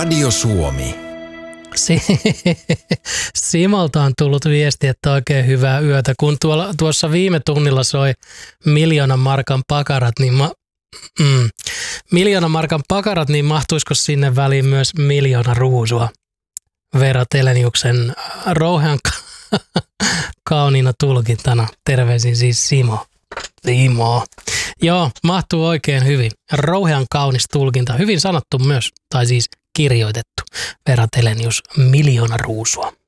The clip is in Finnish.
Radio Suomi. Simolta on tullut viesti, että oikein hyvää yötä. Kun tuossa viime tunnilla soi 1 000 000 markan pakarat, niin 1 000 000 markan pakarat, niin mahtuisiko sinne väliin myös 1 000 000 ruusua? Veera Teleniuksen rouhean kauniina tulkintana. Terveisin siis Simo. Joo, mahtuu oikein hyvin. Rouhean kaunis tulkinta. Hyvin sanottu myös, tai siis kirjoitettu. Veera Telenius, 1 000 000 ruusua.